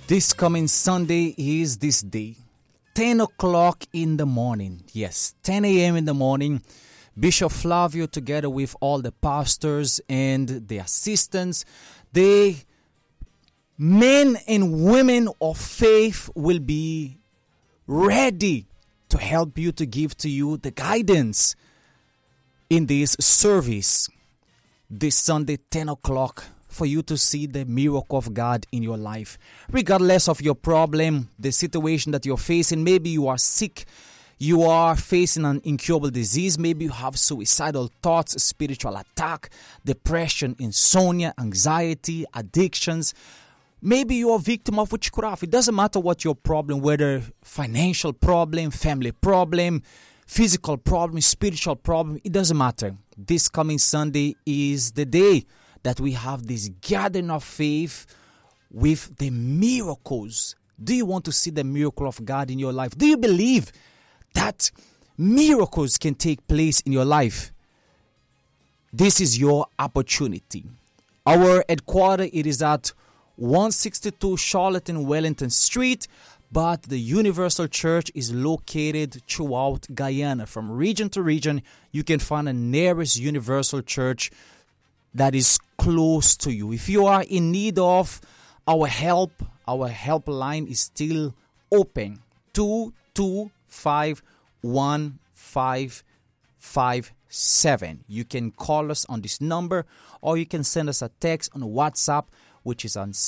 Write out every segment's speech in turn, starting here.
This coming Sunday is this day. 10 o'clock in the morning. Yes, 10 a.m. in the morning. Bishop Flavio, together with all the pastors and the assistants, the men and women of faith will be ready to help you, to give to you the guidance in this service this Sunday, 10 o'clock, for you to see the miracle of God in your life. Regardless of your problem, the situation that you're facing, maybe you are sick, you are facing an incurable disease, maybe you have suicidal thoughts, spiritual attack, depression, insomnia, anxiety, addictions. Maybe you're a victim of witchcraft. It doesn't matter what your problem, whether financial problem, family problem, physical problem, spiritual problem, it doesn't matter. This coming Sunday is the day that we have this gathering of faith with the miracles. Do you want to see the miracle of God in your life? Do you believe that miracles can take place in your life? This is your opportunity. Our headquarters, it is at 162 Charlotte and Wellington Street, but the Universal Church is located throughout Guyana. From region to region, you can find the nearest Universal Church that is close to you. If you are in need of our helpline is still open. 2251557. You can call us on this number, or you can send us a text on WhatsApp, which is on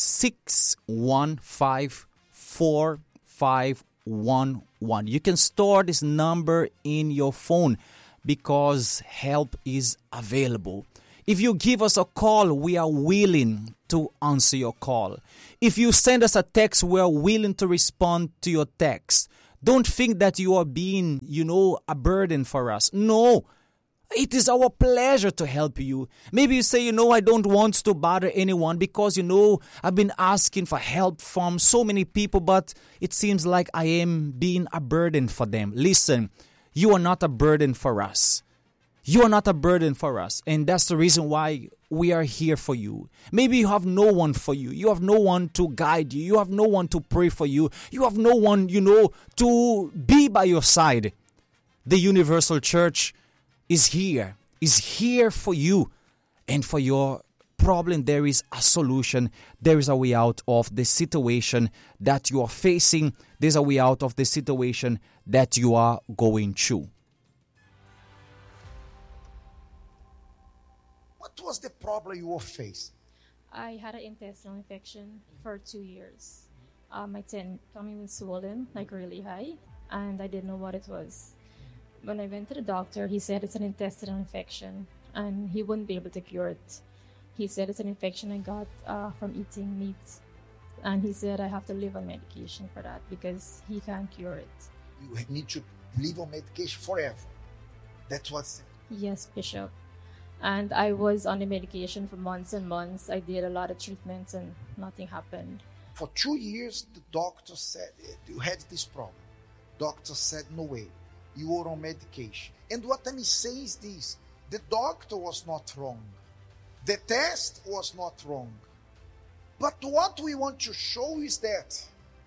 6154511. You can store this number in your phone because help is available. If you give us a call, we are willing to answer your call. If you send us a text, we are willing to respond to your text. Don't think that you are being, a burden for us. No, it is our pleasure to help you. Maybe you say, I don't want to bother anyone because, I've been asking for help from so many people, but it seems like I am being a burden for them. Listen, you are not a burden for us. You are not a burden for us, and that's the reason why we are here for you. Maybe you have no one for you. You have no one to guide you. You have no one to pray for you. You have no one, to be by your side. The Universal Church is here for you, and for your problem there is a solution. There is a way out of the situation that you are facing. There's a way out of the situation that you are going through. What was the problem you were facing? I had an intestinal infection for 2 years. My tummy was swollen, like really high, and I didn't know what it was. When I went to the doctor, he said it's an intestinal infection, and he wouldn't be able to cure it. He said it's an infection I got from eating meat, and he said I have to live on medication for that because he can't cure it. You need to live on medication forever. That's what's... Yes, Bishop. And I was on the medication for months and months. I did a lot of treatments and nothing happened. For 2 years, the doctor said you had this problem. Doctor said, no way, you are on medication. And what I'm saying is this, the doctor was not wrong. The test was not wrong. But what we want to show is that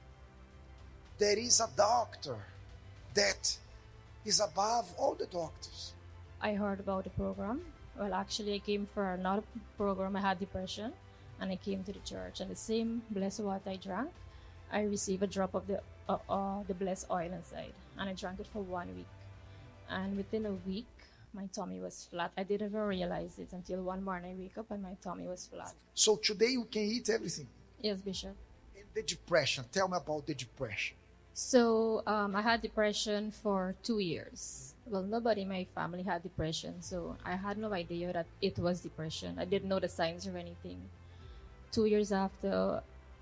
there is a doctor that is above all the doctors. I heard about the program. Well, actually, I came for another program. I had depression, and I came to the church. And the same blessed water I drank, I received a drop of the blessed oil inside, and I drank it for 1 week. And within a week, my tummy was flat. I didn't even realize it until one morning I wake up and my tummy was flat. So today you can eat everything? Yes, Bishop. And the depression, tell me about the depression. So I had depression for 2 years. Well, nobody in my family had depression, so I had no idea that it was depression. I didn't know the signs or anything. 2 years after,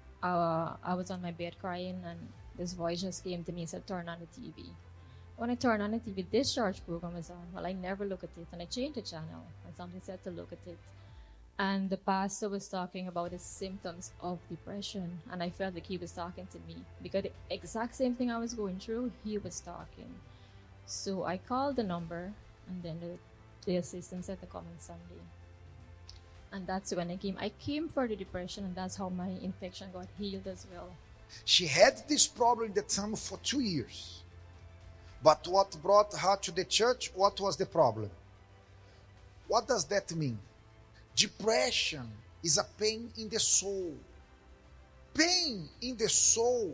I was on my bed crying, and this voice just came to me and said, turn on the TV. When I turned on the TV, this church program was on. Well, I never look at it, and I changed the channel, and something said to look at it. And the pastor was talking about the symptoms of depression, and I felt like he was talking to me because the exact same thing I was going through, he was talking. So I called the number, and then the assistant said to come on Sunday. And that's when I came. I came for the depression, and that's how my infection got healed as well. She had this problem in the tummy for 2 years. But what brought her to the church, what was the problem? What does that mean? Depression is a pain in the soul. Pain in the soul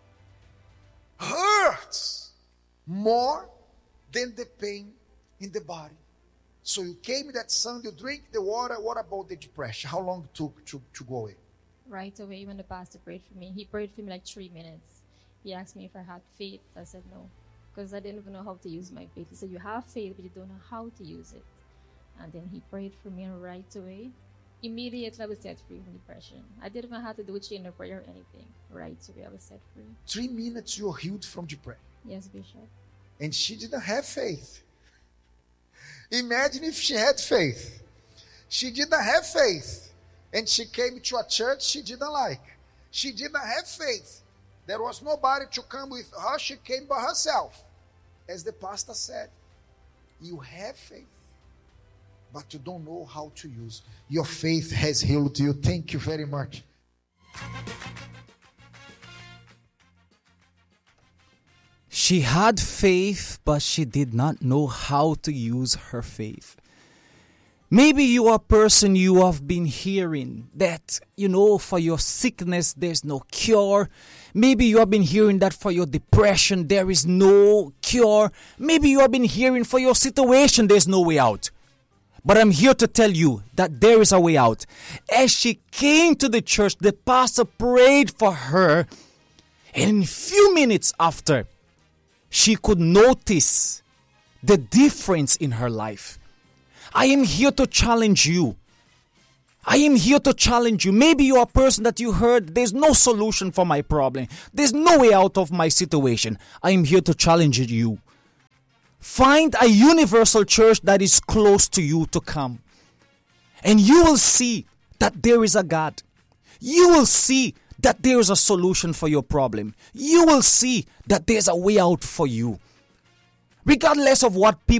hurts more than the pain in the body. So you came that Sunday, you drink the water. What about the depression? How long it took to go away? Right away when the pastor prayed for me, he prayed for me like 3 minutes. He asked me if I had faith. I said no, because I didn't even know how to use my faith. He said, you have faith, but you don't know how to use it. And then he prayed for me, and right away, immediately I was set free from depression. I didn't even have to do a chain of prayer or anything. Right away, I was set free. 3 minutes you're healed from depression. Yes, Bishop. And she didn't have faith. Imagine if she had faith. She didn't have faith. And she came to a church she didn't like. She didn't have faith. There was nobody to come with her. She came by herself. As the pastor said, you have faith, but you don't know how to use. Your faith has healed you. Thank you very much. She had faith, but she did not know how to use her faith. Maybe you are a person you have been hearing that, for your sickness, there's no cure. Maybe you have been hearing that for your depression, there is no cure. Maybe you have been hearing for your situation, there's no way out. But I'm here to tell you that there is a way out. As she came to the church, the pastor prayed for her. And in a few minutes after, she could notice the difference in her life. I am here to challenge you. I am here to challenge you. Maybe you are a person that you heard, there's no solution for my problem. There's no way out of my situation. I am here to challenge you. Find a universal church that is close to you to come. And you will see that there is a God. You will see that there is a solution for your problem. You will see that there's a way out for you. Regardless of what people